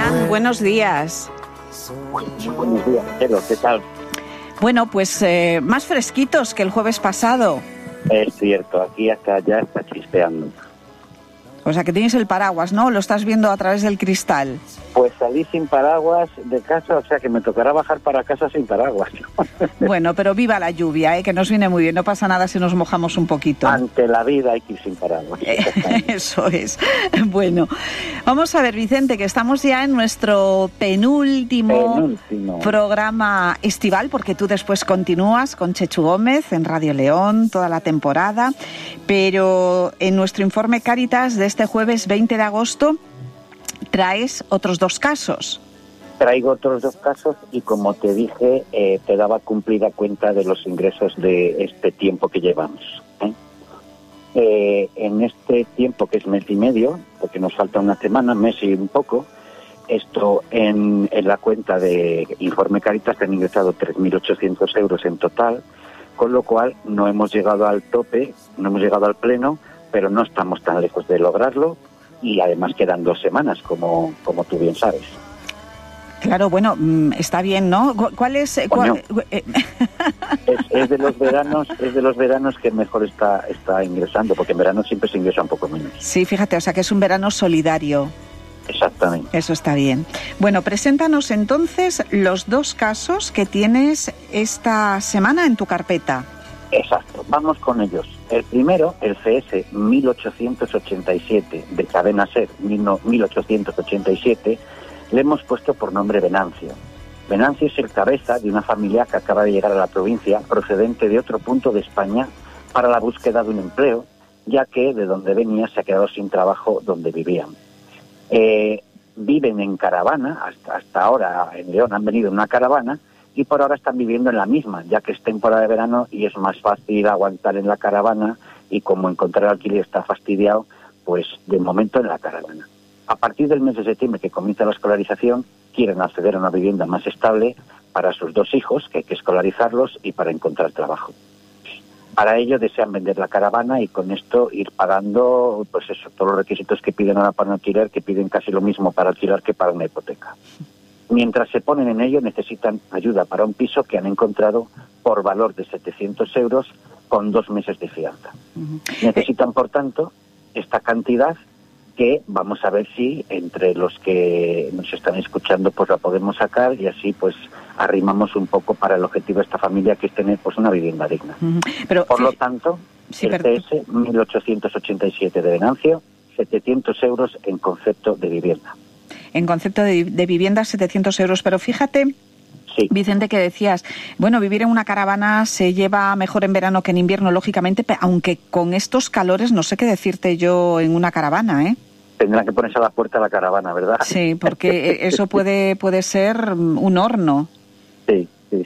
Fran, buenos días. Buenos días, Pedro, ¿qué tal? Bueno, pues más fresquitos que el jueves pasado. Es cierto, aquí hasta ya está chispeando. O sea que tienes el paraguas, ¿no? Lo estás viendo a través del cristal. Pues salí sin paraguas de casa, o sea que me tocará bajar para casa sin paraguas. Bueno, pero viva la lluvia, que nos viene muy bien. No pasa nada si nos mojamos un poquito. Ante la vida hay que ir sin paraguas. Eso es. Bueno, vamos a ver, Vicente, que estamos ya en nuestro penúltimo programa estival, porque tú después continúas con Chechu Gómez en Radio León toda la temporada. Pero en nuestro informe Cáritas de este jueves 20 de agosto traes otros 2 casos. Traigo otros 2 casos y, como te dije, te daba cumplida cuenta de los ingresos de este tiempo que llevamos. En este tiempo, que es mes y medio, porque nos falta una semana, mes y un poco, esto en la cuenta de Informe Cáritas han ingresado 3.800 euros en total, con lo cual no hemos llegado al tope, no hemos llegado al pleno, pero no estamos tan lejos de lograrlo. Y además quedan 2 semanas, como tú bien sabes. Claro, bueno, está bien, ¿no? ¿Cuál es? Es de los veranos que mejor está ingresando, porque en verano siempre se ingresa un poco menos. Sí, fíjate, o sea que es un verano solidario. Exactamente. Eso está bien. Bueno, preséntanos entonces los 2 casos que tienes esta semana en tu carpeta. Exacto, vamos con ellos. El primero, el CS 1887, de Cadena SER 1887, le hemos puesto por nombre Venancio. Venancio es el cabeza de una familia que acaba de llegar a la provincia, procedente de otro punto de España, para la búsqueda de un empleo, ya que de donde venía se ha quedado sin trabajo donde vivían. Viven en caravana, hasta ahora en León han venido en una caravana, y por ahora están viviendo en la misma, ya que es temporada de verano y es más fácil aguantar en la caravana, y como encontrar alquiler está fastidiado, pues de momento en la caravana. A partir del mes de septiembre, que comienza la escolarización, quieren acceder a una vivienda más estable para sus 2 hijos, que hay que escolarizarlos, y para encontrar trabajo. Para ello desean vender la caravana y con esto ir pagando, pues eso, todos los requisitos que piden ahora para un alquiler, que piden casi lo mismo para alquilar que para una hipoteca. Mientras se ponen en ello, necesitan ayuda para un piso que han encontrado por valor de 700 euros con 2 meses de fianza. Necesitan, por tanto, esta cantidad, que vamos a ver si entre los que nos están escuchando pues la podemos sacar, y así pues arrimamos un poco para el objetivo de esta familia, que es tener pues una vivienda digna. Pero, por lo tanto, el CS 1887 de Venancio, 700 euros en concepto de vivienda. En concepto de vivienda, 700 euros. Pero fíjate, sí, Vicente, que decías, bueno, vivir en una caravana se lleva mejor en verano que en invierno, lógicamente, aunque con estos calores no sé qué decirte yo en una caravana, ¿eh? Tendrán que ponerse a la puerta de la caravana, ¿verdad? Sí, porque eso puede ser un horno. Sí.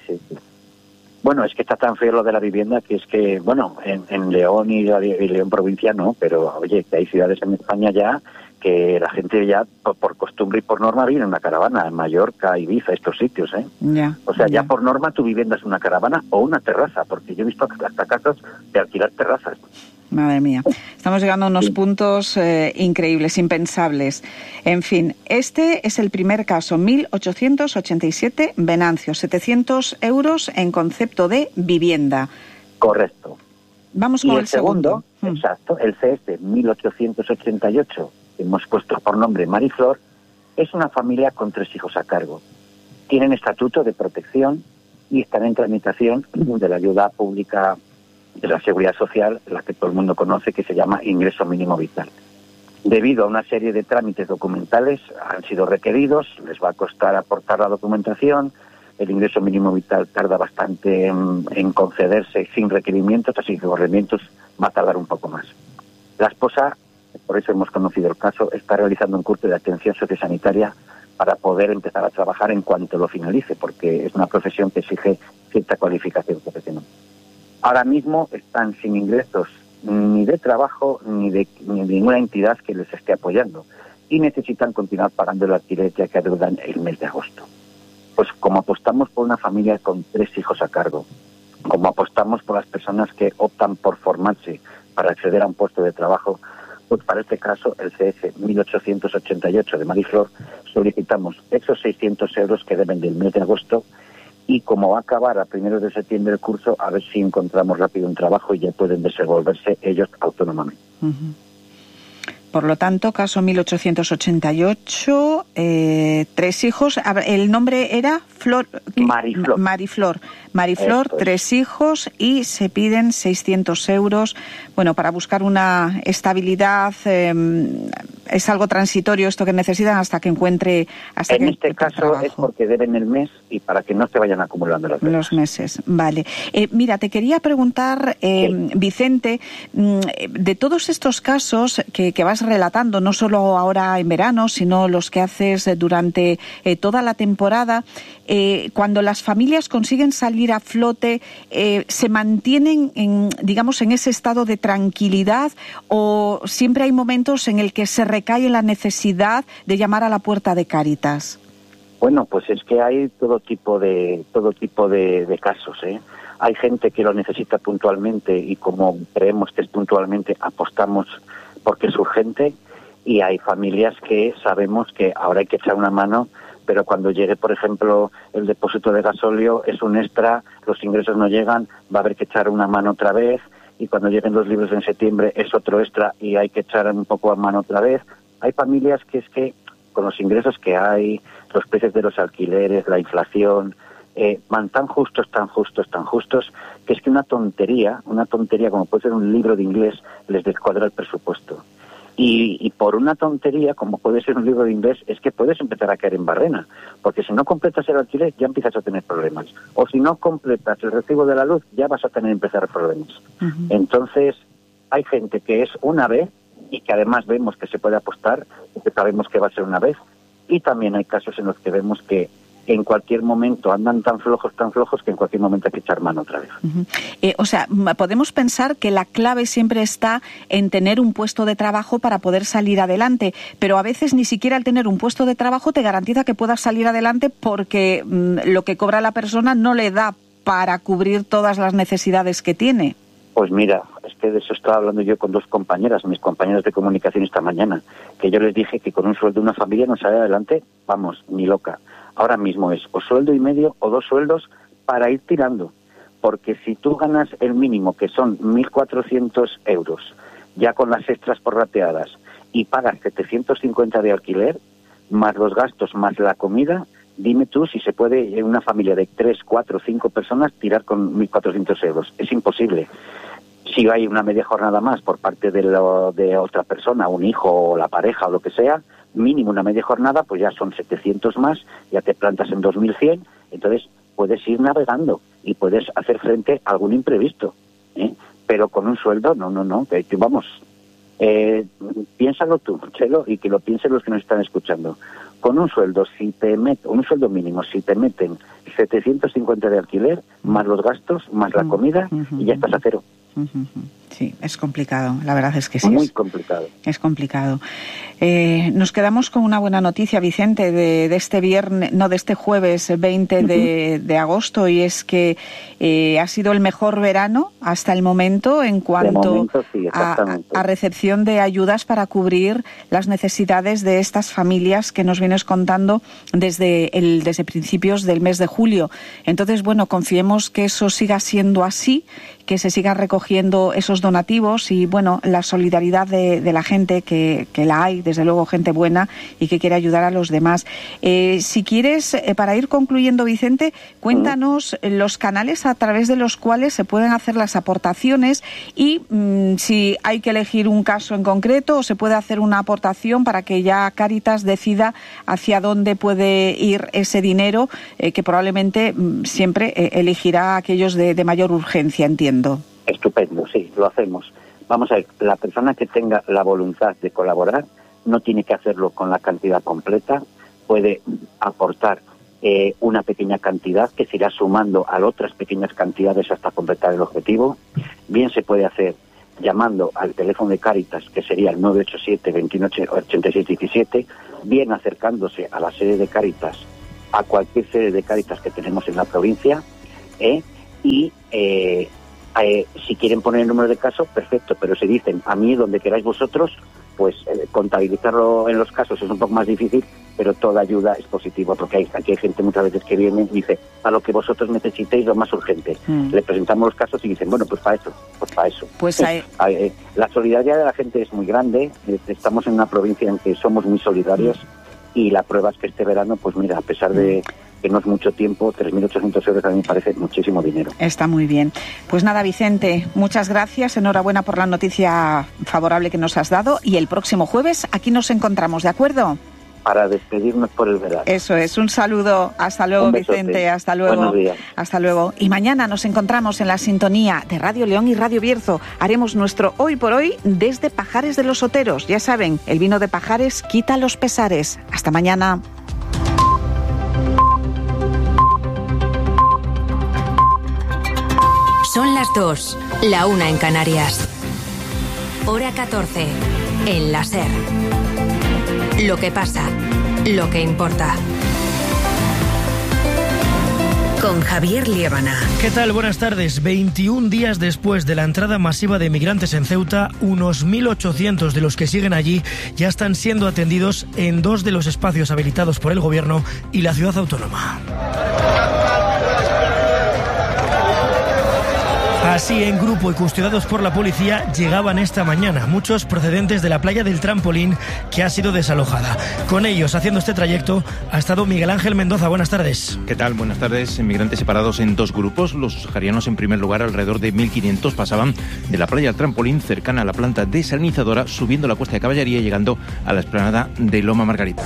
Bueno, es que está tan feo lo de la vivienda, que es que, bueno, en León y León provincia no, pero oye, que hay ciudades en España ya que la gente ya por costumbre y por norma vive en una caravana, en Mallorca, Ibiza, estos sitios, ¿eh? O sea, ya por norma tu vivienda es una caravana o una terraza, porque yo he visto hasta casos de alquilar terrazas. Madre mía, estamos llegando a unos puntos increíbles, impensables. En fin, este es el primer caso, 1887, Venancio, 700 euros en concepto de vivienda. Correcto. Vamos con el segundo. Exacto, el CS 1888, que hemos puesto por nombre Mariflor, es una familia con 3 hijos a cargo. Tienen estatuto de protección y están en tramitación de la ayuda pública de la Seguridad Social, la que todo el mundo conoce, que se llama Ingreso Mínimo Vital. Debido a una serie de trámites documentales han sido requeridos, les va a costar aportar la documentación, el Ingreso Mínimo Vital tarda bastante en concederse sin requerimientos, así que con requerimientos va a tardar un poco más. La esposa, por eso hemos conocido el caso, está realizando un curso de atención sociosanitaria para poder empezar a trabajar en cuanto lo finalice, porque es una profesión que exige cierta cualificación profesional. Ahora mismo están sin ingresos ni de trabajo ni de ninguna entidad que les esté apoyando, y necesitan continuar pagando el alquiler, ya que adeudan el mes de agosto. Pues como apostamos por una familia con 3 hijos a cargo, como apostamos por las personas que optan por formarse para acceder a un puesto de trabajo, pues para este caso el CS 1888 de Mariflor solicitamos esos 600 euros que deben del mes de agosto, y como va a acabar a primeros de septiembre el curso, a ver si encontramos rápido un trabajo y ya pueden desenvolverse ellos autónomamente. Uh-huh. Por lo tanto, caso 1888, 3 hijos. El nombre era Mariflor. Mariflor, 3 hijos, y se piden 600 euros. Bueno, para buscar una estabilidad, es algo transitorio esto que necesitan hasta que encuentre En este caso trabajo. Es porque deben el mes y para que no se vayan acumulando los meses. Vale. Mira, te quería preguntar, Vicente, de todos estos casos que vas relatando, no solo ahora en verano, sino los que haces durante toda la temporada, cuando las familias consiguen salir a flote, ¿se mantienen en ese estado de tranquilidad, o siempre hay momentos en el que se recae en la necesidad de llamar a la puerta de Cáritas? Bueno, pues es que hay todo tipo de casos, ¿eh? Hay gente que lo necesita puntualmente y como creemos que es puntualmente, apostamos porque es urgente, y hay familias que sabemos que ahora hay que echar una mano, pero cuando llegue, por ejemplo, el depósito de gasóleo es un extra, los ingresos no llegan, va a haber que echar una mano otra vez, y cuando lleguen los libros en septiembre es otro extra y hay que echar un poco a mano otra vez. Hay familias que es que con los ingresos que hay, los precios de los alquileres, la inflación, van tan justos, que es que una tontería como puede ser un libro de inglés, les descuadra el presupuesto. Y por una tontería, como puede ser un libro de inglés, es que puedes empezar a caer en barrena, porque si no completas el alquiler ya empiezas a tener problemas, o si no completas el recibo de la luz ya vas a empezar problemas. Uh-huh. Entonces hay gente que es una vez y que además vemos que se puede apostar, porque sabemos que va a ser una vez, y también hay casos en los que vemos que en cualquier momento andan tan flojos que en cualquier momento hay que echar mano otra vez. Uh-huh. O sea, podemos pensar que la clave siempre está en tener un puesto de trabajo para poder salir adelante, pero a veces ni siquiera el tener un puesto de trabajo te garantiza que puedas salir adelante, porque lo que cobra la persona no le da para cubrir todas las necesidades que tiene. Pues mira, es que de eso estaba hablando yo con 2 compañeras, mis compañeras de comunicación esta mañana, que yo les dije que con un sueldo de una familia no sale adelante, vamos, ni loca. Ahora mismo es o sueldo y medio o 2 sueldos para ir tirando, porque si tú ganas el mínimo, que son 1.400 euros, ya con las extras prorrateadas, y pagas 750 de alquiler, más los gastos, más la comida, dime tú si se puede en una familia de 3, 4, 5 personas tirar con 1.400 euros. Es imposible. Si hay una media jornada más por parte de otra persona, un hijo o la pareja o lo que sea, mínimo una media jornada, pues ya son 700 más, ya te plantas en 2.100, entonces puedes ir navegando y puedes hacer frente a algún imprevisto, ¿eh? Pero con un sueldo, no, vamos, piénsalo tú, Chelo, y que lo piensen los que nos están escuchando. Con un sueldo, un sueldo mínimo, si te meten 750 de alquiler, más los gastos, más la comida, y ya estás a cero. Sí, es complicado, la verdad es que sí. Muy complicado. Es complicado. Nos quedamos con una buena noticia, Vicente, de este jueves 20 de agosto, y es que ha sido el mejor verano hasta el momento en cuanto sí, a recepción de ayudas para cubrir las necesidades de estas familias que nos vienes contando desde principios del mes de julio. Entonces, bueno, confiemos que eso siga siendo así, que se sigan recogiendo esos donativos y, bueno, la solidaridad de la gente, que la hay, desde luego, gente buena y que quiere ayudar a los demás. Si quieres, para ir concluyendo, Vicente, cuéntanos los canales a través de los cuales se pueden hacer las aportaciones y si hay que elegir un caso en concreto o se puede hacer una aportación para que ya Cáritas decida hacia dónde puede ir ese dinero, que probablemente siempre elegirá aquellos de mayor urgencia, entiendo. Estupendo, sí, lo hacemos. Vamos a ver, la persona que tenga la voluntad de colaborar no tiene que hacerlo con la cantidad completa, puede aportar una pequeña cantidad que se irá sumando a otras pequeñas cantidades hasta completar el objetivo. Bien se puede hacer llamando al teléfono de Cáritas, que sería el 987-28-8617, bien acercándose a la sede de Cáritas, a cualquier sede de Cáritas que tenemos en la provincia, si quieren poner el número de caso, perfecto, pero si dicen a mí donde queráis vosotros, pues contabilizarlo en los casos es un poco más difícil, pero toda ayuda es positiva, porque aquí hay gente muchas veces que viene y dice, a lo que vosotros necesitéis lo más urgente. Le presentamos los casos y dicen, bueno, pues para eso. La solidaridad de la gente es muy grande, estamos en una provincia en que somos muy solidarios y la prueba es que este verano, pues mira, a pesar de que no es mucho tiempo, 3.800 euros a mí me parece muchísimo dinero. Está muy bien. Pues nada, Vicente, muchas gracias, enhorabuena por la noticia favorable que nos has dado y el próximo jueves aquí nos encontramos, ¿de acuerdo? Para despedirnos por el verano. Eso es, un saludo. Hasta luego, Vicente. Hasta luego. Buenos días. Hasta luego. Y mañana nos encontramos en la sintonía de Radio León y Radio Bierzo. Haremos nuestro Hoy por Hoy desde Pajares de los Oteros. Ya saben, el vino de Pajares quita los pesares. Hasta mañana. Son las 2, la 1 en Canarias. Hora 14, en la SER. Lo que pasa, lo que importa. Con Javier Liébana. ¿Qué tal? Buenas tardes. 21 días después de la entrada masiva de migrantes en Ceuta, unos 1.800 de los que siguen allí ya están siendo atendidos en 2 de los espacios habilitados por el Gobierno y la ciudad autónoma. Así, en grupo y custodiados por la policía, llegaban esta mañana, muchos procedentes de la playa del Trampolín, que ha sido desalojada. Con ellos, haciendo este trayecto, ha estado Miguel Ángel Mendoza. Buenas tardes. ¿Qué tal? Buenas tardes. Migrantes separados en 2 grupos. Los saharianos, en primer lugar, alrededor de 1.500, pasaban de la playa del Trampolín, cercana a la planta desalinizadora, subiendo la Cuesta de Caballería y llegando a la explanada de Loma Margarita.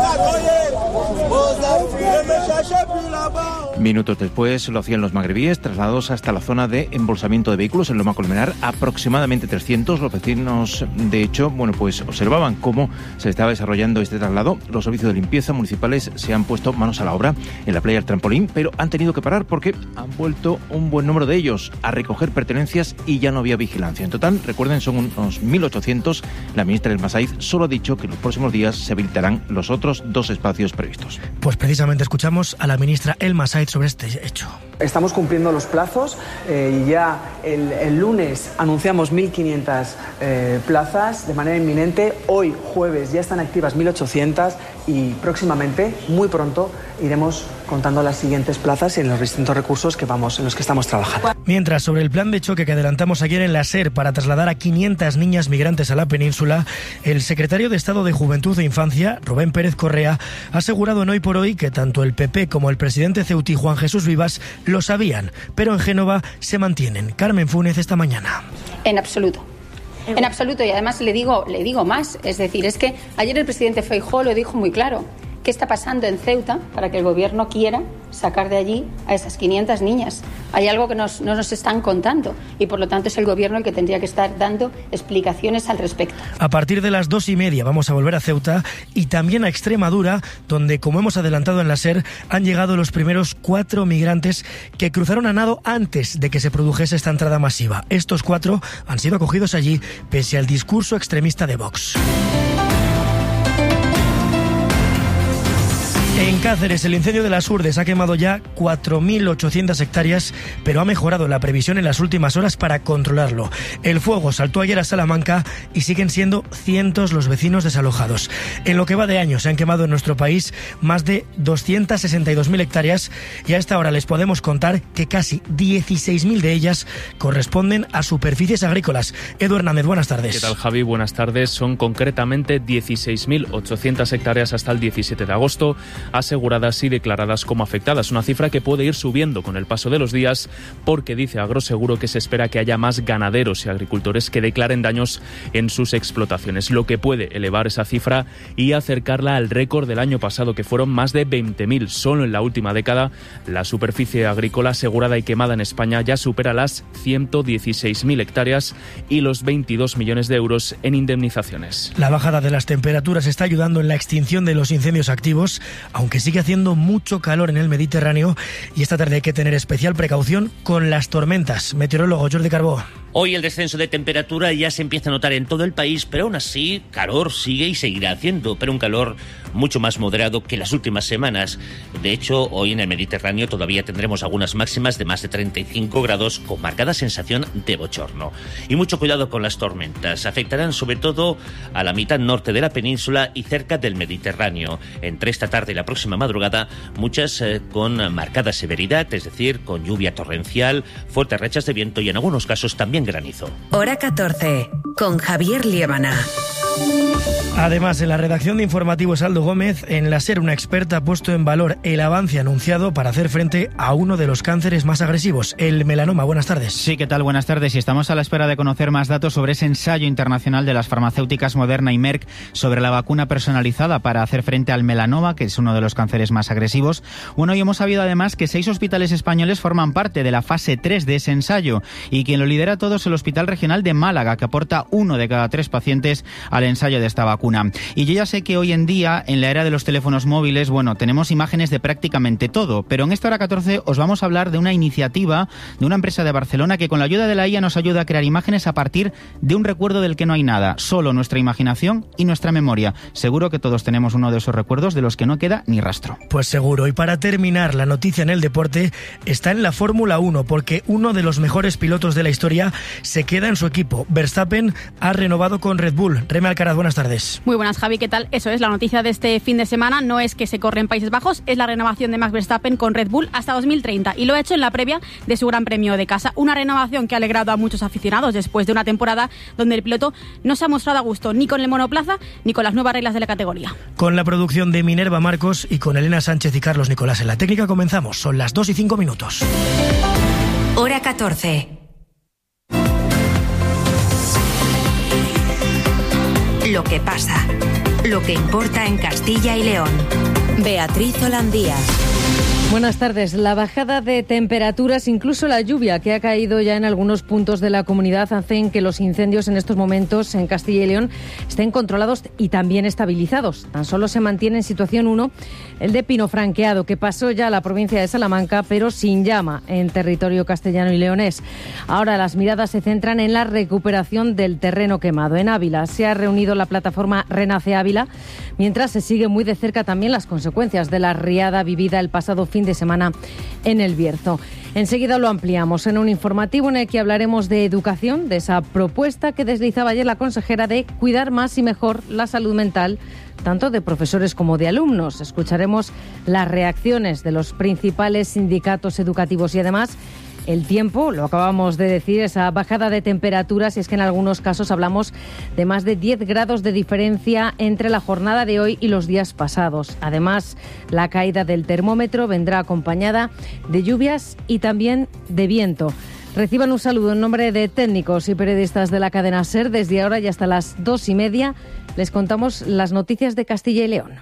Minutos después lo hacían los magrebíes, trasladados hasta la zona de embolsamiento de vehículos en Loma Colmenar, aproximadamente 300. Los vecinos, de hecho, pues observaban cómo se estaba desarrollando este traslado. Los servicios de limpieza municipales se han puesto manos a la obra en la playa del Trampolín, pero han tenido que parar porque han vuelto un buen número de ellos a recoger pertenencias y ya no había vigilancia. En total, recuerden, son unos 1.800. La ministra El Masaiz solo ha dicho que en los próximos días se habilitarán los otros 2 espacios previstos. Pues precisamente escuchamos a la ministra El Masaiz sobre este hecho. Estamos cumpliendo los plazos y ya el lunes anunciamos 1.500 plazas de manera inminente. Hoy, jueves, ya están activas 1.800 y próximamente, muy pronto, iremos contando las siguientes plazas y en los distintos recursos en los que estamos trabajando. Mientras, sobre el plan de choque que adelantamos ayer en la SER para trasladar a 500 niñas migrantes a la península, el secretario de Estado de Juventud e Infancia, Rubén Pérez Correa, ha asegurado en Hoy por Hoy que tanto el PP como el presidente ceutí, Juan Jesús Vivas, lo sabían, pero en Génova se mantienen. Carmen Funes, esta mañana. En absoluto. En absoluto, y además le digo más, es decir, es que ayer el presidente Feijóo lo dijo muy claro. ¿Qué está pasando en Ceuta para que el Gobierno quiera sacar de allí a esas 500 niñas? Hay algo que no nos están contando y, por lo tanto, es el Gobierno el que tendría que estar dando explicaciones al respecto. A partir de las 2:30 vamos a volver a Ceuta y también a Extremadura, donde, como hemos adelantado en la SER, han llegado los primeros 4 migrantes que cruzaron a nado antes de que se produjese esta entrada masiva. Estos 4 han sido acogidos allí pese al discurso extremista de Vox. En Cáceres, el incendio de las Urdes ha quemado ya 4.800 hectáreas, pero ha mejorado la previsión en las últimas horas para controlarlo. El fuego saltó ayer a Salamanca y siguen siendo cientos los vecinos desalojados. En lo que va de año se han quemado en nuestro país más de 262.000 hectáreas y a esta hora les podemos contar que casi 16.000 de ellas corresponden a superficies agrícolas. Edu Hernández, buenas tardes. ¿Qué tal, Javi? Buenas tardes. Son concretamente 16.800 hectáreas hasta el 17 de agosto. Aseguradas y declaradas como afectadas, una cifra que puede ir subiendo con el paso de los días porque dice Agroseguro que se espera que haya más ganaderos y agricultores que declaren daños en sus explotaciones, lo que puede elevar esa cifra y acercarla al récord del año pasado, que fueron más de 20.000. Solo en la última década la superficie agrícola asegurada y quemada en España ya supera las 116.000 hectáreas y los 22 millones de euros en indemnizaciones. La bajada de las temperaturas está ayudando en la extinción de los incendios activos, aunque porque sigue haciendo mucho calor en el Mediterráneo y esta tarde hay que tener especial precaución con las tormentas. Meteorólogo Jordi Carbó. Hoy el descenso de temperatura ya se empieza a notar en todo el país, pero aún así calor sigue y seguirá haciendo, pero un calor mucho más moderado que las últimas semanas. De hecho, hoy en el Mediterráneo todavía tendremos algunas máximas de más de 35 grados con marcada sensación de bochorno. Y mucho cuidado con las tormentas. Afectarán sobre todo a la mitad norte de la península y cerca del Mediterráneo. Entre esta tarde y la próxima madrugada, muchas con marcada severidad, es decir, con lluvia torrencial, fuertes rachas de viento y en algunos casos también granizo. Hora 14, con Javier Liébana. Además, en la redacción de Informativos Aldo Gómez, en la SER una experta ha puesto en valor el avance anunciado para hacer frente a uno de los cánceres más agresivos, el melanoma. Buenas tardes. Sí, ¿qué tal? Buenas tardes. Y estamos a la espera de conocer más datos sobre ese ensayo internacional de las farmacéuticas Moderna y Merck sobre la vacuna personalizada para hacer frente al melanoma, que es uno de los cánceres más agresivos. Bueno, y hemos sabido además que 6 hospitales españoles forman parte de la fase 3 de ese ensayo y quien lo lidera todo es el Hospital Regional de Málaga, que aporta 1 de cada 3 pacientes al ensayo de esta vacuna. Y yo ya sé que hoy en día, en la era de los teléfonos móviles, bueno, tenemos imágenes de prácticamente todo, pero en esta hora 14 os vamos a hablar de una iniciativa de una empresa de Barcelona que con la ayuda de la IA nos ayuda a crear imágenes a partir de un recuerdo del que no hay nada, solo nuestra imaginación y nuestra memoria. Seguro que todos tenemos uno de esos recuerdos de los que no queda ni rastro. Pues seguro. Y para terminar, la noticia en el deporte está en la Fórmula 1, porque uno de los mejores pilotos de la historia se queda en su equipo. Verstappen ha renovado con Red Bull. Reme Alcaraz, buenas tardes. Muy buenas, Javi, ¿qué tal? Eso es, la noticia de este fin de semana no es que se corre en Países Bajos, es la renovación de Max Verstappen con Red Bull hasta 2030 y lo ha hecho en la previa de su Gran Premio de casa. Una renovación que ha alegrado a muchos aficionados después de una temporada donde el piloto no se ha mostrado a gusto ni con el monoplaza ni con las nuevas reglas de la categoría. Con la producción de Minerva Marcos y con Elena Sánchez y Carlos Nicolás en la técnica comenzamos. Son las 2:05. Hora 14. Lo que pasa, lo que importa en Castilla y León. Beatriz Holandía. Buenas tardes. La bajada de temperaturas, incluso la lluvia que ha caído ya en algunos puntos de la comunidad, hacen que los incendios en estos momentos en Castilla y León estén controlados y también estabilizados. Tan solo se mantiene en situación 1 el de Pino Franqueado, que pasó ya a la provincia de Salamanca, pero sin llama en territorio castellano y leonés. Ahora las miradas se centran en la recuperación del terreno quemado. En Ávila se ha reunido la plataforma Renace Ávila, mientras se sigue muy de cerca también las consecuencias de la riada vivida el pasado fin de semana en El Bierzo. Enseguida lo ampliamos en un informativo en el que hablaremos de educación, de esa propuesta que deslizaba ayer la consejera de cuidar más y mejor la salud mental, tanto de profesores como de alumnos. Escucharemos las reacciones de los principales sindicatos educativos y además el tiempo, lo acabamos de decir, esa bajada de temperaturas, y es que en algunos casos hablamos de más de 10 grados de diferencia entre la jornada de hoy y los días pasados. Además, la caída del termómetro vendrá acompañada de lluvias y también de viento. Reciban un saludo en nombre de técnicos y periodistas de la cadena SER. Desde ahora y hasta las 2:30 les contamos las noticias de Castilla y León.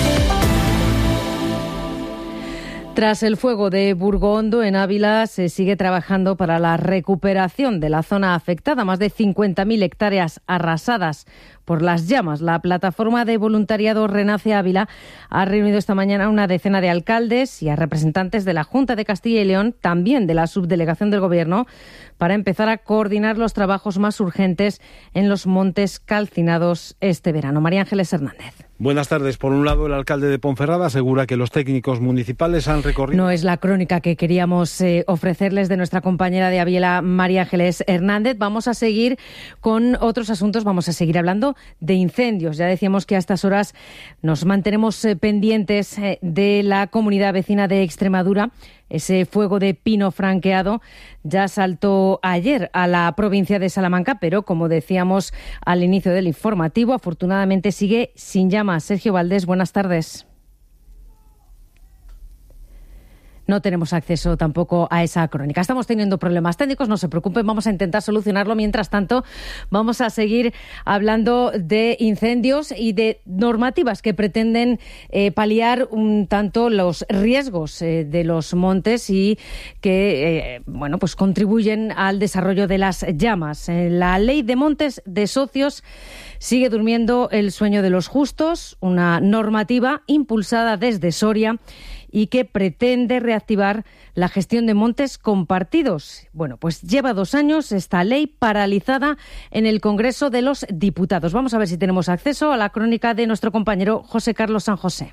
Tras el fuego de Burgondo en Ávila, se sigue trabajando para la recuperación de la zona afectada. Más de 50.000 hectáreas arrasadas por las llamas. La plataforma de voluntariado Renace Ávila ha reunido esta mañana a una decena de alcaldes y a representantes de la Junta de Castilla y León, también de la subdelegación del Gobierno, para empezar a coordinar los trabajos más urgentes en los montes calcinados este verano. María Ángeles Hernández. Buenas tardes. Por un lado, el alcalde de Ponferrada asegura que los técnicos municipales han recorrido... No es la crónica que queríamos ofrecerles de nuestra compañera de Ávila, María Ángeles Hernández. Vamos a seguir con otros asuntos. Vamos a seguir hablando de incendios. Ya decíamos que a estas horas nos mantenemos pendientes de la comunidad vecina de Extremadura. Ese fuego de pino franqueado ya saltó ayer a la provincia de Salamanca, pero como decíamos al inicio del informativo, afortunadamente sigue sin llamas. Sergio Valdés, buenas tardes. no tenemos acceso tampoco a esa crónica. Estamos teniendo problemas técnicos, no se preocupen, vamos a intentar solucionarlo. Mientras tanto, vamos a seguir hablando de incendios y de normativas que pretenden paliar un tanto los riesgos de los montes y que pues contribuyen al desarrollo de las llamas. La Ley de Montes de Socios sigue durmiendo el sueño de los justos, una normativa impulsada desde Soria y que pretende reactivar la gestión de montes compartidos. Bueno, pues lleva 2 años esta ley paralizada en el Congreso de los Diputados. Vamos a ver si tenemos acceso a la crónica de nuestro compañero José Carlos San José.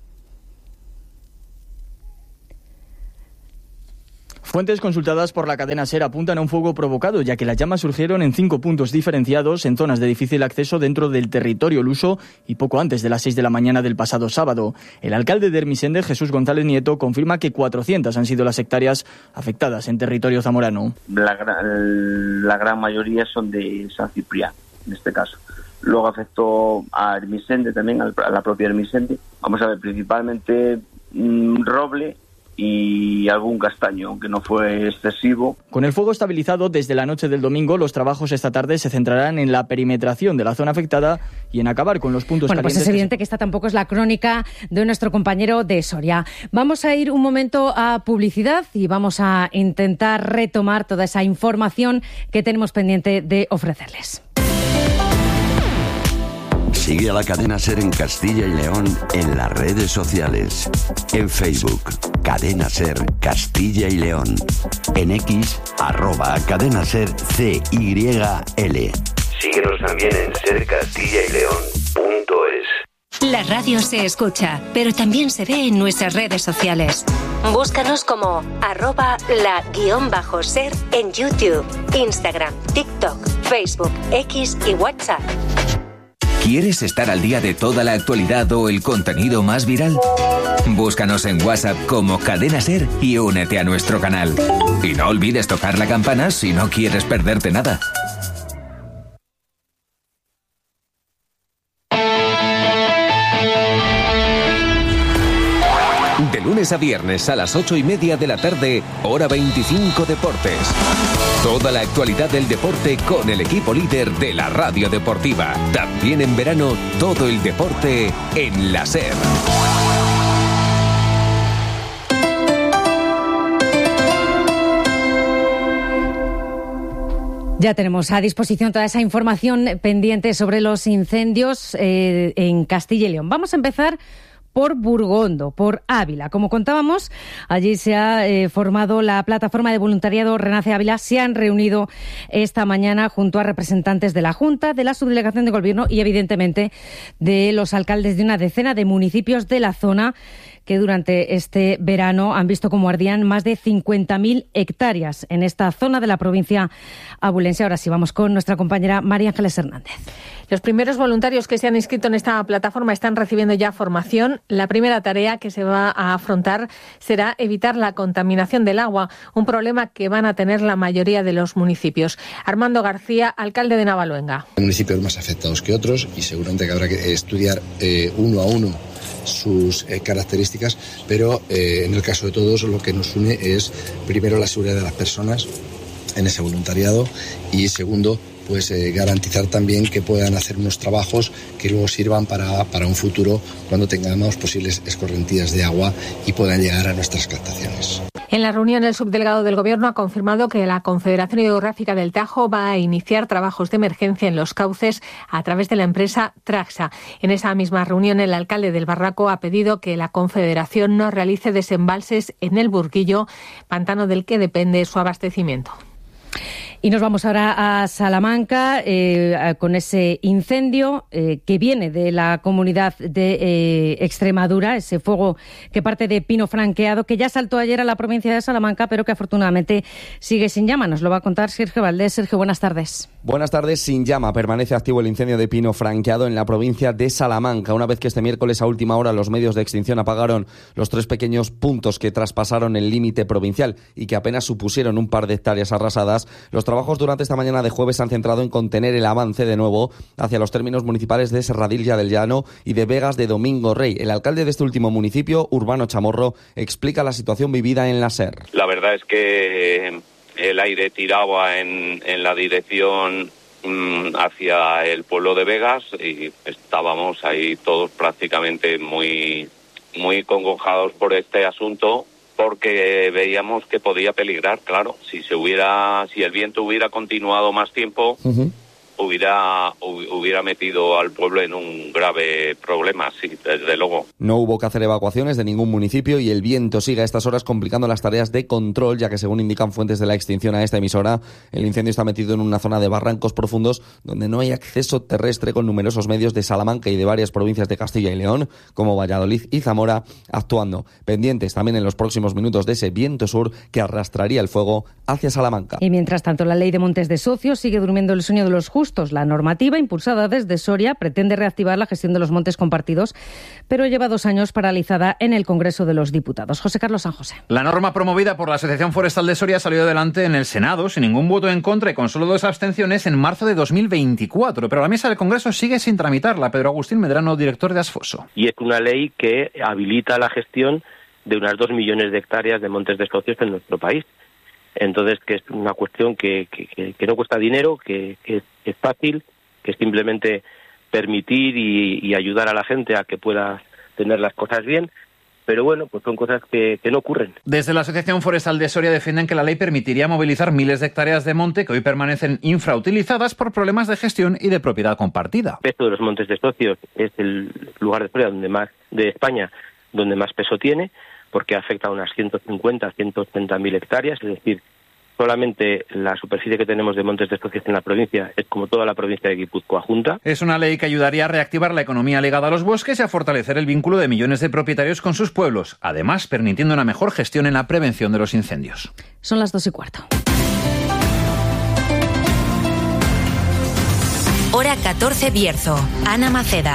Fuentes consultadas por la cadena SER apuntan a un fuego provocado, ya que las llamas surgieron en 5 puntos diferenciados en zonas de difícil acceso dentro del territorio luso y poco antes de las 6 de la mañana del pasado sábado. El alcalde de Ermessende, Jesús González Nieto, confirma que 400 han sido las hectáreas afectadas en territorio zamorano. La gran mayoría son de San Ciprián, en este caso. Luego afectó a Ermessende también, a la propia Ermessende. Vamos a ver, principalmente roble y algún castaño, aunque no fue excesivo. Con el fuego estabilizado desde la noche del domingo, los trabajos esta tarde se centrarán en la perimetración de la zona afectada y en acabar con los puntos calientes. Pues es evidente que esta tampoco es la crónica de nuestro compañero de Soria. Vamos a ir un momento a publicidad y vamos a intentar retomar toda esa información que tenemos pendiente de ofrecerles. Sigue a la cadena SER en Castilla y León en las redes sociales. En Facebook, Cadena SER Castilla y León. En X, @Cadena SER CYL. Síguenos también en sercastillaileón.es. La radio se escucha, pero también se ve en nuestras redes sociales. Búscanos como @la_SER en YouTube, Instagram, TikTok, Facebook, X y WhatsApp. ¿Quieres estar al día de toda la actualidad o el contenido más viral? Búscanos en WhatsApp como Cadena SER y únete a nuestro canal. Y no olvides tocar la campana si no quieres perderte nada. De lunes a viernes a las 8:30 de la tarde, hora 25 Deportes. Toda la actualidad del deporte con el equipo líder de la radio deportiva. También en verano, todo el deporte en la SER. Ya tenemos a disposición toda esa información pendiente sobre los incendios en Castilla y León. Vamos a empezar por Burgondo, por Ávila. Como contábamos, allí se ha formado la plataforma de voluntariado Renace Ávila. Se han reunido esta mañana junto a representantes de la Junta, de la Subdelegación de Gobierno y, evidentemente, de los alcaldes de una decena de municipios de la zona que durante este verano han visto cómo ardían más de 50.000 hectáreas en esta zona de la provincia abulense. Ahora sí, vamos con nuestra compañera María Ángeles Hernández. Los primeros voluntarios que se han inscrito en esta plataforma están recibiendo ya formación. La primera tarea que se va a afrontar será evitar la contaminación del agua, un problema que van a tener la mayoría de los municipios. Armando García, alcalde de Navaluenga. Hay municipios más afectados que otros y seguramente que habrá que estudiar uno a uno sus características, pero en el caso de todos lo que nos une es primero la seguridad de las personas en ese voluntariado y segundo pues garantizar también que puedan hacer unos trabajos que luego sirvan para un futuro cuando tengamos posibles escorrentías de agua y puedan llegar a nuestras captaciones. En la reunión, el subdelegado del Gobierno ha confirmado que la Confederación Hidrográfica del Tajo va a iniciar trabajos de emergencia en los cauces a través de la empresa Traxa. En esa misma reunión, el alcalde del Barraco ha pedido que la Confederación no realice desembalses en el Burguillo, pantano del que depende su abastecimiento. Y nos vamos ahora a Salamanca con ese incendio que viene de la comunidad de Extremadura, ese fuego que parte de Pino Franqueado, que ya saltó ayer a la provincia de Salamanca, pero que afortunadamente sigue sin llama. Nos lo va a contar Sergio Valdés. Sergio, buenas tardes. Buenas tardes. Sin llama permanece activo el incendio de Pino Franqueado en la provincia de Salamanca, una vez que este miércoles a última hora los medios de extinción apagaron los 3 pequeños puntos que traspasaron el límite provincial y que apenas supusieron un par de hectáreas arrasadas. Los trabajos durante esta mañana de jueves se han centrado en contener el avance de nuevo hacia los términos municipales de Serradilla del Llano y de Vegas de Domingo Rey. El alcalde de este último municipio, Urbano Chamorro, explica la situación vivida en la SER. La verdad es que el aire tiraba en la dirección hacia el pueblo de Vegas y estábamos ahí todos prácticamente muy congojados por este asunto, porque veíamos que podía peligrar, claro. Si el viento hubiera continuado más tiempo, hubiera metido al pueblo en un grave problema, sí, desde luego. No hubo que hacer evacuaciones de ningún municipio y el viento sigue a estas horas complicando las tareas de control, ya que según indican fuentes de la extinción a esta emisora, el incendio está metido en una zona de barrancos profundos donde no hay acceso terrestre, con numerosos medios de Salamanca y de varias provincias de Castilla y León, como Valladolid y Zamora, actuando. Pendientes también en los próximos minutos de ese viento sur que arrastraría el fuego hacia Salamanca. Y mientras tanto, la ley de montes de socios sigue durmiendo el sueño de los justos. La normativa impulsada desde Soria pretende reactivar la gestión de los montes compartidos, pero lleva 2 años paralizada en el Congreso de los Diputados. José Carlos San José. La norma promovida por la Asociación Forestal de Soria salió adelante en el Senado sin ningún voto en contra y con solo 2 abstenciones en marzo de 2024, pero la mesa del Congreso sigue sin tramitarla. Pedro Agustín Medrano, director de Asfoso. Y es una ley que habilita la gestión de unas 2 millones de hectáreas de montes de socios en nuestro país. Entonces, que es una cuestión que no cuesta dinero, que es fácil, que es simplemente permitir y ayudar a la gente a que pueda tener las cosas bien. Pero bueno, pues son cosas que no ocurren. Desde la Asociación Forestal de Soria defienden que la ley permitiría movilizar miles de hectáreas de monte que hoy permanecen infrautilizadas por problemas de gestión y de propiedad compartida. El peso de los montes de socios es el lugar de Soria de España donde más peso tiene, porque afecta a unas 150, 180.000 hectáreas, es decir, solamente la superficie que tenemos de montes de socios en la provincia es como toda la provincia de Guipúzcoa junta. Es una ley que ayudaría a reactivar la economía ligada a los bosques y a fortalecer el vínculo de millones de propietarios con sus pueblos, además permitiendo una mejor gestión en la prevención de los incendios. Son las 2:15. Hora 14 Bierzo. Ana Maceda.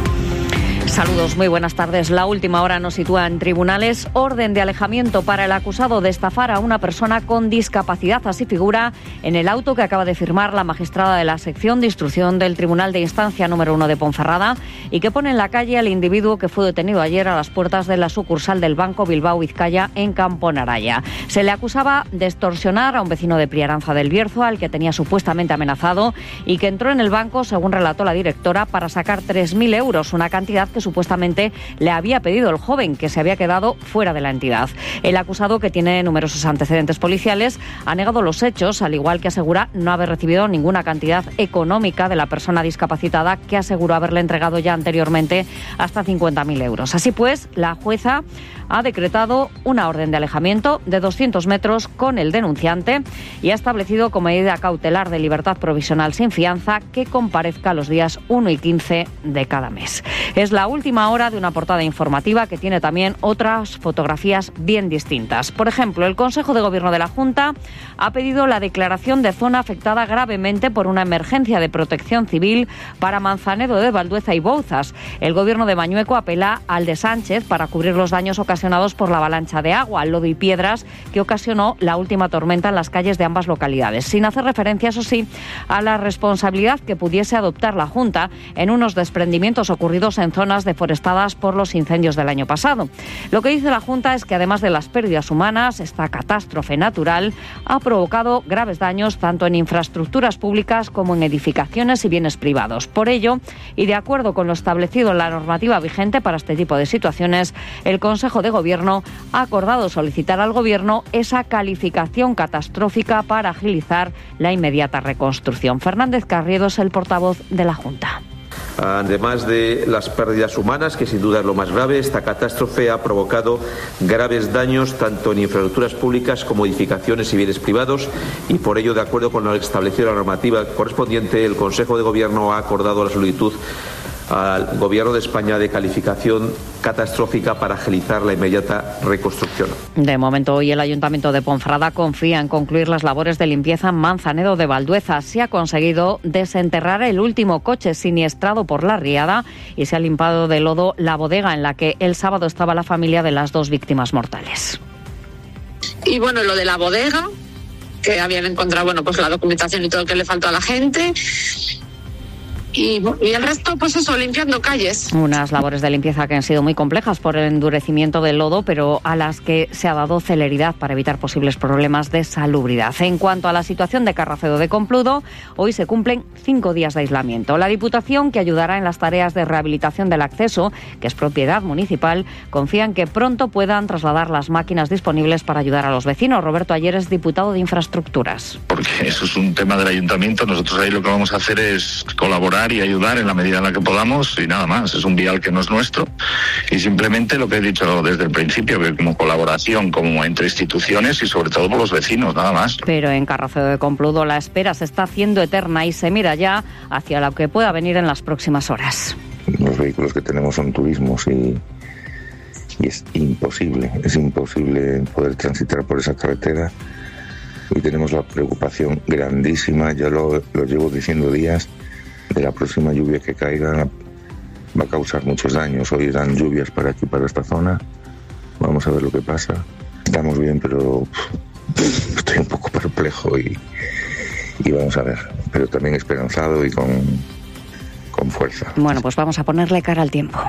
Saludos, muy buenas tardes. La última hora nos sitúa en tribunales. Orden de alejamiento para el acusado de estafar a una persona con discapacidad. Así figura en el auto que acaba de firmar la magistrada de la sección de instrucción del Tribunal de Instancia número 1 de Ponferrada y que pone en la calle al individuo que fue detenido ayer a las puertas de la sucursal del Banco Bilbao Vizcaya en Campo Naraya. Se le acusaba de extorsionar a un vecino de Priaranza del Bierzo, al que tenía supuestamente amenazado y que entró en el banco, según relató la directora, para sacar 3.000 euros, una cantidad que supuestamente le había pedido el joven, que se había quedado fuera de la entidad. El acusado, que tiene numerosos antecedentes policiales, ha negado los hechos, al igual que asegura no haber recibido ninguna cantidad económica de la persona discapacitada, que aseguró haberle entregado ya anteriormente hasta 50.000 euros. Así pues, la jueza ha decretado una orden de alejamiento de 200 metros con el denunciante y ha establecido como medida cautelar de libertad provisional sin fianza que comparezca los días 1 y 15 de cada mes. Es la última hora de una portada informativa que tiene también otras fotografías bien distintas. Por ejemplo, el Consejo de Gobierno de la Junta ha pedido la declaración de zona afectada gravemente por una emergencia de protección civil para Manzanedo de Valdueza y Bouzas. El Gobierno de Mañueco apela al de Sánchez para cubrir los daños ocasionados por la avalancha de agua, lodo y piedras que ocasionó la última tormenta en las calles de ambas localidades, sin hacer referencia, eso sí, a la responsabilidad que pudiese adoptar la Junta en unos desprendimientos ocurridos en zonas deforestadas por los incendios del año pasado. Lo que dice la Junta es que, además de las pérdidas humanas, esta catástrofe natural ha provocado graves daños tanto en infraestructuras públicas como en edificaciones y bienes privados. Por ello, y de acuerdo con lo establecido en la normativa vigente para este tipo de situaciones, el Consejo de Gobierno ha acordado solicitar al Gobierno esa calificación catastrófica para agilizar la inmediata reconstrucción. Fernández Carriedo es el portavoz de la Junta. Además de las pérdidas humanas, que sin duda es lo más grave, esta catástrofe ha provocado graves daños tanto en infraestructuras públicas como edificaciones y bienes privados, y por ello, de acuerdo con lo establecido en la normativa correspondiente, el Consejo de Gobierno ha acordado la solicitud al Gobierno de España de calificación catastrófica para agilizar la inmediata reconstrucción. De momento, hoy el Ayuntamiento de Ponferrada confía en concluir las labores de limpieza en Manzanedo de Valdueza. Se ha conseguido desenterrar el último coche siniestrado por la riada y se ha limpiado de lodo la bodega en la que el sábado estaba la familia de las 2 víctimas mortales. Y bueno, lo de la bodega, que habían encontrado, bueno, pues la documentación y todo que le faltó a la gente. Y el resto, pues eso, limpiando calles. Unas labores de limpieza que han sido muy complejas por el endurecimiento del lodo, pero a las que se ha dado celeridad para evitar posibles problemas de salubridad. En cuanto a la situación de Carracedo de Compludo, hoy se cumplen 5 días de aislamiento. La Diputación, que ayudará en las tareas de rehabilitación del acceso, que es propiedad municipal, confía en que pronto puedan trasladar las máquinas disponibles para ayudar a los vecinos. Roberto Ayer es diputado de Infraestructuras. Porque eso es un tema del ayuntamiento. Nosotros ahí lo que vamos a hacer es colaborar y ayudar en la medida en la que podamos y nada más. Es un vial que no es nuestro y simplemente lo que he dicho desde el principio, que como colaboración, como entre instituciones y sobre todo por los vecinos, nada más. Pero en Carracedo de Compludo la espera se está haciendo eterna y se mira ya hacia lo que pueda venir en las próximas horas. Los vehículos que tenemos son turismos y es imposible poder transitar por esa carretera y tenemos la preocupación grandísima, yo lo llevo diciendo días, de la próxima lluvia que caiga. Va a causar muchos daños. Hoy dan lluvias para aquí, para esta zona. Vamos a ver lo que pasa. Estamos bien, pero estoy un poco perplejo y vamos a ver. Pero también esperanzado y con fuerza. Bueno, pues vamos a ponerle cara al tiempo.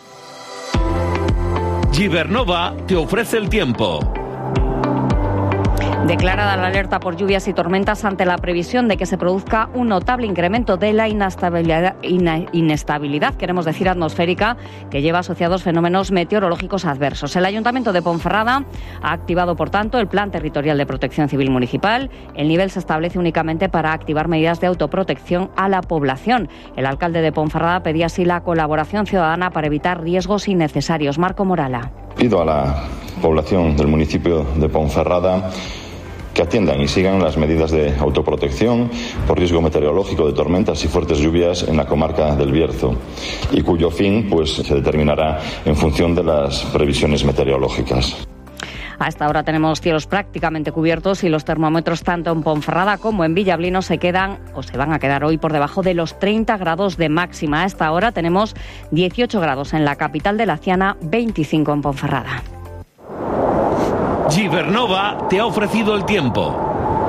Gibernova te ofrece el tiempo. Declarada la alerta por lluvias y tormentas ante la previsión de que se produzca un notable incremento de la inestabilidad, queremos decir atmosférica, que lleva asociados fenómenos meteorológicos adversos. El Ayuntamiento de Ponferrada ha activado, por tanto, el Plan Territorial de Protección Civil Municipal. El nivel se establece únicamente para activar medidas de autoprotección a la población. El alcalde de Ponferrada pedía así la colaboración ciudadana para evitar riesgos innecesarios. Marco Morala. Pido a la población del municipio de Ponferrada que atiendan y sigan las medidas de autoprotección por riesgo meteorológico de tormentas y fuertes lluvias en la comarca del Bierzo, y cuyo fin se determinará en función de las previsiones meteorológicas. A esta hora tenemos cielos prácticamente cubiertos y los termómetros tanto en Ponferrada como en Villablino se van a quedar hoy por debajo de los 30 grados de máxima. A esta hora tenemos 18 grados en la capital de la Ciana, 25 en Ponferrada. Gibernova te ha ofrecido el tiempo.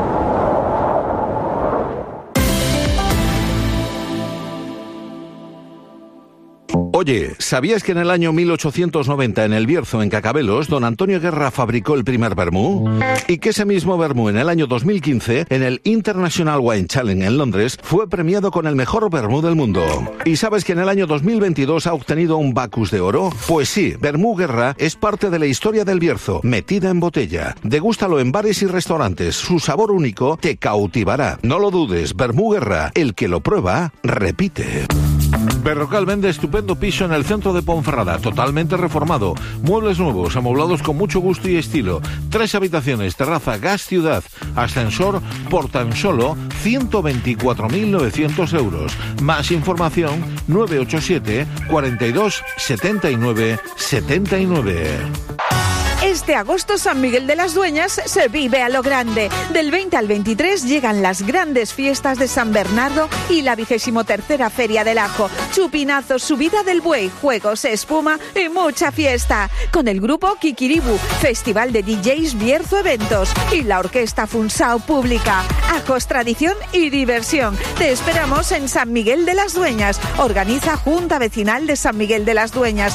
Oye, ¿sabías que en el año 1890 en el Bierzo, en Cacabelos, don Antonio Guerra fabricó el primer vermú? Y que ese mismo vermú en el año 2015, en el International Wine Challenge en Londres, fue premiado con el mejor vermú del mundo. ¿Y sabes que en el año 2022 ha obtenido un Bacus de oro? Pues sí, Vermú Guerra es parte de la historia del Bierzo, metida en botella. Degústalo en bares y restaurantes, su sabor único te cautivará. No lo dudes, Vermú Guerra, el que lo prueba, repite. Berrocal vende estupendo piso en el centro de Ponferrada, totalmente reformado, muebles nuevos, amoblados con mucho gusto y estilo, 3 habitaciones, terraza, gas ciudad, ascensor por tan solo 124.900 euros. Más información 987 42 79 79. Este agosto San Miguel de las Dueñas se vive a lo grande. Del 20 al 23 llegan las grandes fiestas de San Bernardo y la 23ª Feria del Ajo. Chupinazos, subida del buey, juegos, espuma y mucha fiesta. Con el grupo Kikiribu, Festival de DJs Bierzo Eventos y la Orquesta Funsao Pública. Ajos, tradición y diversión. Te esperamos en San Miguel de las Dueñas. Organiza Junta Vecinal de San Miguel de las Dueñas.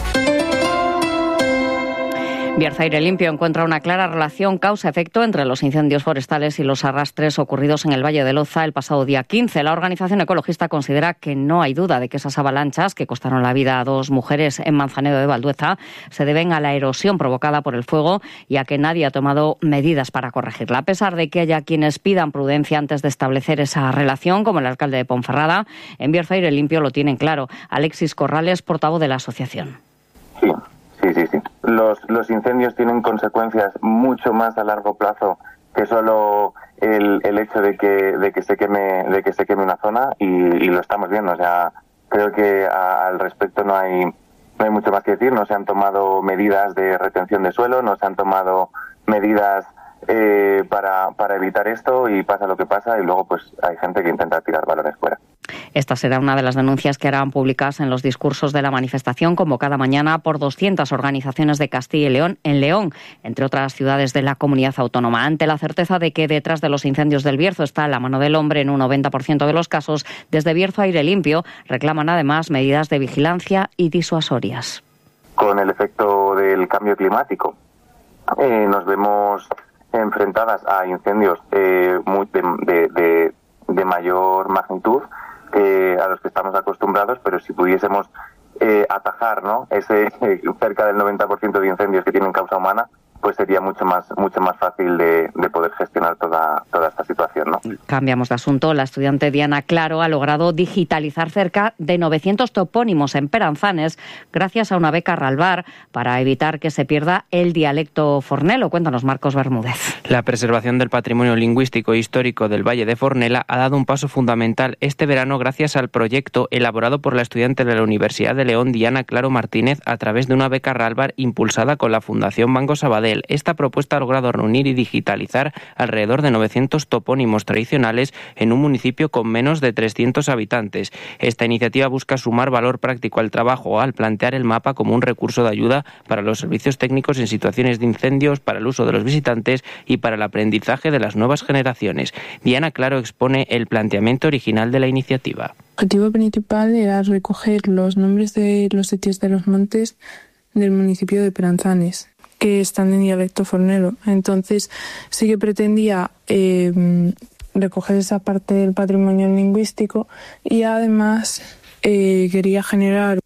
Bierzo Aire Limpio encuentra una clara relación causa-efecto entre los incendios forestales y los arrastres ocurridos en el Valle de Loza el pasado día 15. La organización ecologista considera que no hay duda de que esas avalanchas, que costaron la vida a 2 mujeres en Manzanedo de Valdueza, se deben a la erosión provocada por el fuego y a que nadie ha tomado medidas para corregirla. A pesar de que haya quienes pidan prudencia antes de establecer esa relación, como el alcalde de Ponferrada, en Bierzo Aire Limpio lo tienen claro. Alexis Corrales, portavoz de la asociación. Sí. Los incendios tienen consecuencias mucho más a largo plazo que solo el hecho de que se queme una zona y lo estamos viendo. O sea, creo que al respecto no hay mucho más que decir. No se han tomado medidas de retención de suelo, no se han tomado medidas para evitar esto, y pasa lo que pasa, y luego pues hay gente que intenta tirar balones fuera. Esta será una de las denuncias que harán públicas en los discursos de la manifestación convocada mañana por 200 organizaciones de Castilla y León en León, entre otras ciudades de la comunidad autónoma. Ante la certeza de que detrás de los incendios del Bierzo está la mano del hombre en un 90% de los casos, desde Bierzo Aire Limpio reclaman además medidas de vigilancia y disuasorias. Con el efecto del cambio climático, nos vemos enfrentadas a incendios de mayor magnitud a los que estamos acostumbrados, pero si pudiésemos atajar, ¿no?, ese cerca del 90% de incendios que tienen causa humana, pues sería mucho más fácil de poder gestionar toda esta situación, ¿no? Cambiamos de asunto. La estudiante Diana Claro ha logrado digitalizar cerca de 900 topónimos en Peranzanes gracias a una beca Ralbar para evitar que se pierda el dialecto fornelo. Cuéntanos, Marcos Bermúdez. La preservación del patrimonio lingüístico e histórico del Valle de Fornela ha dado un paso fundamental este verano gracias al proyecto elaborado por la estudiante de la Universidad de León, Diana Claro Martínez, a través de una beca Ralbar impulsada con la Fundación Banco Sabadell. Esta propuesta ha logrado reunir y digitalizar alrededor de 900 topónimos tradicionales en un municipio con menos de 300 habitantes. Esta iniciativa busca sumar valor práctico al trabajo al plantear el mapa como un recurso de ayuda para los servicios técnicos en situaciones de incendios, para el uso de los visitantes y para el aprendizaje de las nuevas generaciones. Diana Claro expone el planteamiento original de la iniciativa. El objetivo principal era recoger los nombres de los sitios de los montes del municipio de Peranzanes, que están en dialecto fornero. Entonces sí que pretendía recoger esa parte del patrimonio lingüístico, y además quería generar